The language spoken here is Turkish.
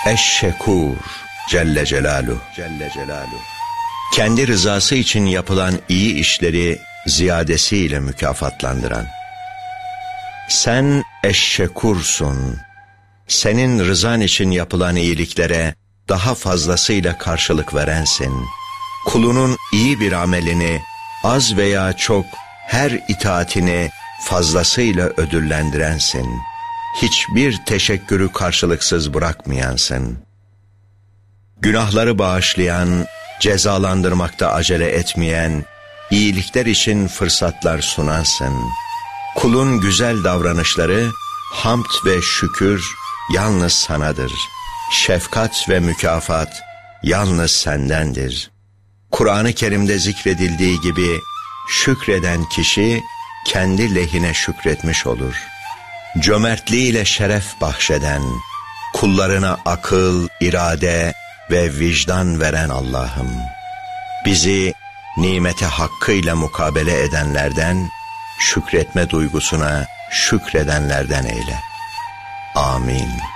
Eşşekur Celle Celaluhu. Kendi rızası için yapılan iyi işleri ziyadesiyle mükafatlandıran. Sen eşşekursun. Senin rızan için yapılan iyiliklere daha fazlasıyla karşılık verensin. Kulunun iyi bir amelini az veya çok her itaatini fazlasıyla ödüllendirensin. Hiçbir teşekkürü karşılıksız bırakmayansın. Günahları bağışlayan, cezalandırmakta acele etmeyen, iyilikler için fırsatlar sunansın. Kulun güzel davranışları, hamd ve şükür yalnız sanadır. Şefkat ve mükafat yalnız sendendir. Kur'an-ı Kerim'de zikredildiği gibi şükreden kişi kendi lehine şükretmiş olur. Cömertliğiyle şeref bahşeden, kullarına akıl, irade ve vicdan veren Allah'ım, bizi nimete hakkıyla mukabele edenlerden, şükretme duygusuna şükredenlerden eyle. Amin.